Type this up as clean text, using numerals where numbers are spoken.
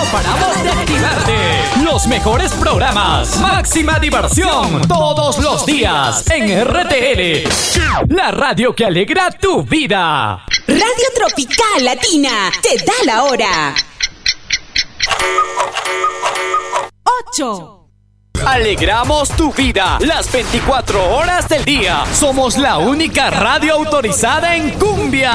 No paramos de activarte. Los mejores programas, máxima diversión, todos los días en RTL. La radio que alegra tu vida. Radio Tropical Latina te da la hora. 8. Alegramos tu vida las 24 horas del día. Somos la única radio autorizada en cumbia.